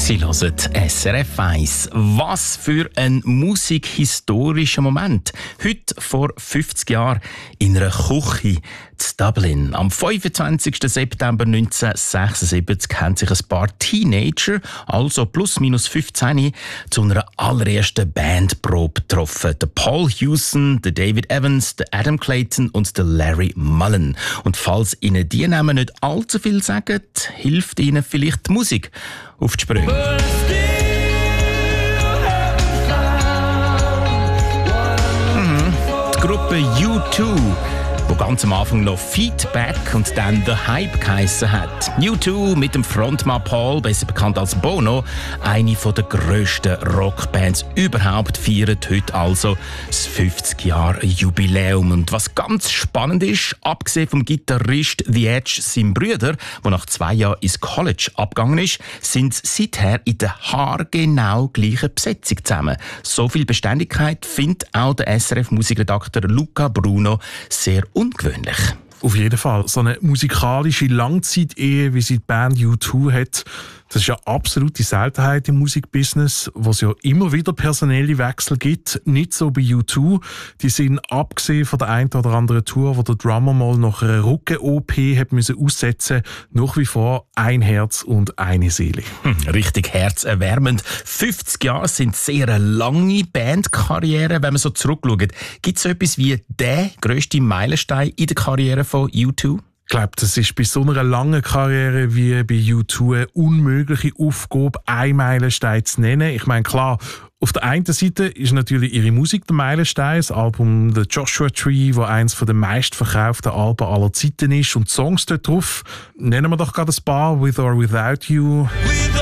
Sie hören SRF 1. Was für ein musikhistorischer Moment. Heute vor 50 Jahren in einer Küche in Dublin. Am 25. September 1976 haben sich ein paar Teenager, also plus minus 15, zu einer allerersten Bandprobe getroffen. Der Paul Hewson, der David Evans, der Adam Clayton und der Larry Mullen. Und falls Ihnen die Namen nicht allzu viel sagen, hilft Ihnen vielleicht die Musik auf die Sprünge. Die Gruppe U2, die ganz am Anfang noch Feedback und dann The Hype geheissen hat. U2 mit dem Frontmann Paul, besser bekannt als Bono, eine der grössten Rockbands überhaupt, feiert heute also das 50-Jahre-Jubiläum. Und was ganz spannend ist, abgesehen vom Gitarrist The Edge, seinem Bruder, der nach 2 Jahren ins College abgegangen ist, sind sie seither in der haargenau gleichen Besetzung zusammen. So viel Beständigkeit findet auch der SRF-Musikredakteur Luca Bruno sehr ungewöhnlich. Auf jeden Fall. So eine musikalische Langzeitehe, wie sie die Band U2 hat, das ist ja absolute Seltenheit im Musikbusiness, wo es ja immer wieder personelle Wechsel gibt. Nicht so bei U2. Die sind, abgesehen von der einen oder anderen Tour, wo der Drummer mal nach einer Rücken-OP hat müssen aussetzen, nach wie vor ein Herz und eine Seele. Richtig herzerwärmend. 50 Jahre sind sehr eine lange Bandkarriere, wenn man so zurückschaut. Gibt es so etwas wie der grösste Meilenstein in der Karriere von U2? Ich glaube, das ist bei so einer langen Karriere wie bei U2 eine unmögliche Aufgabe, einen Meilenstein zu nennen. Ich meine, klar, auf der einen Seite ist natürlich ihre Musik der Meilenstein, das Album The Joshua Tree, das eines der meistverkauften Alben aller Zeiten ist, und die Songs dort drauf. Nennen wir doch gerade ein paar, With or Without You.